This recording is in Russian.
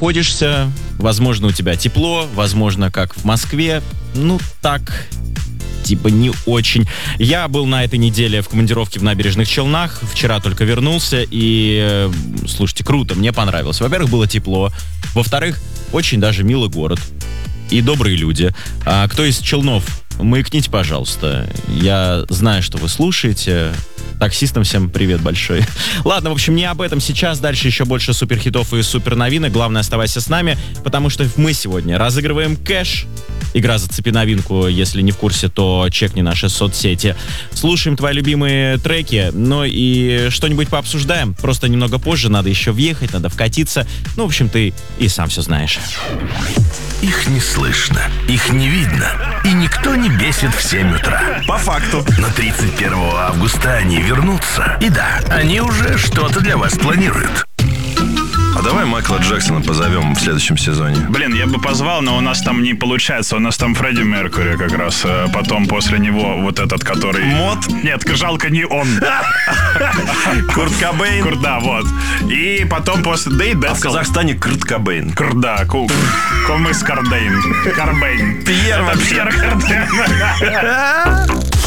находишься. Возможно, у тебя тепло, возможно, как в Москве. Ну, так, типа не очень. Я был на этой неделе в командировке в Набережных Челнах. Вчера только вернулся. И, слушайте, круто, мне понравилось. Во-первых, было тепло. Во-вторых, очень даже милый город. И добрые люди. А кто из Челнов, маякните, пожалуйста. Я знаю, что вы слушаете. Таксистам всем привет большой. Ладно, в общем, не об этом сейчас. Дальше еще больше суперхитов и суперновинок. Главное, оставайся с нами, потому что мы сегодня разыгрываем кэш. Игра «Зацепи новинку». Если не в курсе, то чекни наши соцсети. Слушаем твои любимые треки. Ну и что-нибудь пообсуждаем. Просто немного позже. Надо еще въехать, надо вкатиться. Ну, в общем, ты и сам все знаешь. Их не слышно, их не видно, и никто не бесит в 7 утра. По факту. Но 31 августа они вернутся. И да, они уже что-то для вас планируют. А давай Майкла Джексона позовем в следующем сезоне. Блин, я бы позвал, но у нас там не получается. У нас там Фредди Меркьюри как раз. Потом после него вот этот, который... Мод? Нет, жалко, не он. Курт Кобейн? Курт, да, вот. И потом после... Да и А в Децл. Казахстане Курт Кобейн. Да, Комыс Кардейн. Карбейн. Пьер Это вообще. Пьер Кардейн.